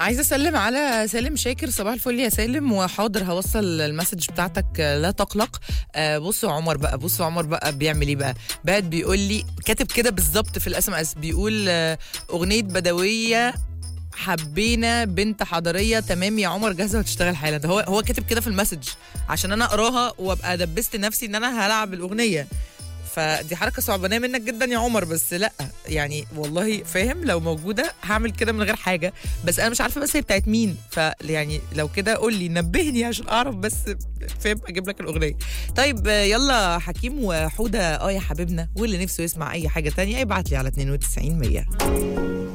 عايزه اسلم على سالم شاكر. صباح الفل يا سالم، وحاضر هوصل المسج بتاعتك، لا تقلق. بصوا عمر بقى بيعمل ايه بقى؟ بعد بيقول لي، كاتب كده بالظبط في الاس ام اس، بيقول اغنيه بدويه حبينا بنت حضريه. تمام يا عمر، جاهزه وتشتغل حالا. ده هو كاتب كده في المسج عشان انا اقراها وابقى دبست نفسي ان انا هلعب الاغنيه. فدي حركه صعبانيه منك جدا يا عمر، بس لا يعني والله فاهم، لو موجوده هعمل كده من غير حاجه، بس انا مش عارفه بس هي بتاعت مين. فيعني لو كده قول لي، نبهني عشان اعرف بس فاهم اجيب لك الاغنيه. طيب يلا حكيم وحوده يا حبيبنا، واللي نفسه يسمع اي حاجه تانية ابعت لي على 92 100.